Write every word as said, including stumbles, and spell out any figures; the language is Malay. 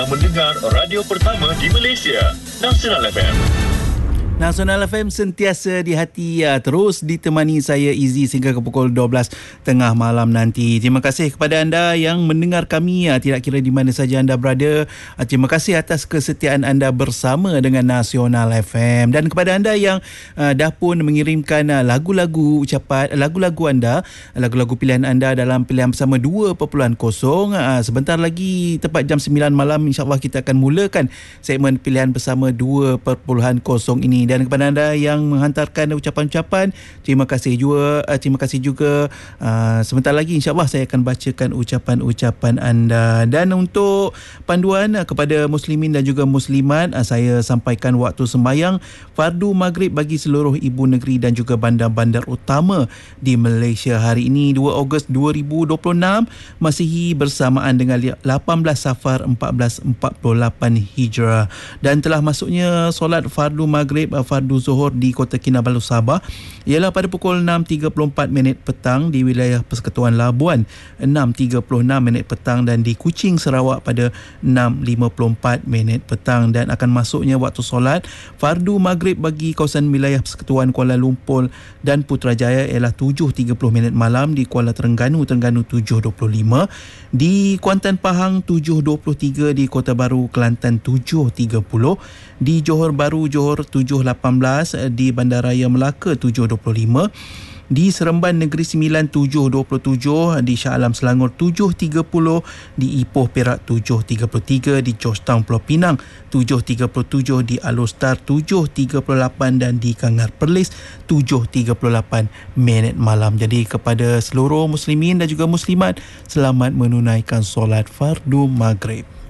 Mendengar radio pertama di Malaysia, Nasional F M. Nasional F M sentiasa di hati ya, terus ditemani saya Izzy sehingga ke pukul dua belas tengah malam nanti. Terima kasih kepada anda yang mendengar kami ya, tidak kira di mana saja anda berada. Terima kasih atas kesetiaan anda bersama dengan Nasional F M, dan kepada anda yang uh, dah pun mengirimkan uh, lagu-lagu ucapan lagu-lagu anda, lagu-lagu pilihan anda dalam pilihan bersama dua titik kosong. Uh, sebentar lagi tepat jam sembilan malam insya-Allah kita akan mulakan segmen pilihan bersama dua titik kosong ini. Dan kepada anda yang menghantarkan ucapan-ucapan, terima kasih juga. Uh, terima kasih juga. Uh, sebentar lagi insya-Allah saya akan bacakan ucapan-ucapan anda. Dan untuk panduan uh, kepada muslimin dan juga muslimat, uh, saya sampaikan waktu sembahyang fardu maghrib bagi seluruh ibu negeri dan juga bandar-bandar utama di Malaysia hari ini dua Ogos dua ribu dua puluh enam Masihi bersamaan dengan lapan belas Safar seribu empat ratus empat puluh lapan Hijrah, dan telah masuknya solat fardu maghrib fardu zuhur di Kota Kinabalu Sabah ialah pada pukul enam tiga puluh empat minit petang di wilayah Persekutuan Labuan, enam tiga puluh enam minit petang, dan di Kuching Sarawak pada enam lima puluh empat minit petang. Dan akan masuknya waktu solat fardu maghrib bagi kawasan wilayah Persekutuan Kuala Lumpur dan Putrajaya ialah tujuh tiga puluh minit malam, di Kuala Terengganu Terengganu tujuh dua puluh lima, di Kuantan Pahang tujuh dua puluh tiga, di Kota Baru Kelantan tujuh tiga puluh, di Johor Bahru Johor tujuh lapan belas, di Bandaraya Melaka tujuh dua puluh lima, di Seremban Negeri Sembilan tujuh dua puluh tujuh, di Shah Alam Selangor tujuh tiga puluh, di Ipoh Perak tujuh tiga puluh tiga, di Georgetown Pulau Pinang tujuh tiga puluh tujuh, di Alor-Star tujuh tiga puluh lapan, dan di Kangar Perlis tujuh tiga puluh lapan minit malam. Jadi kepada seluruh muslimin dan juga muslimat, selamat menunaikan solat fardu maghrib.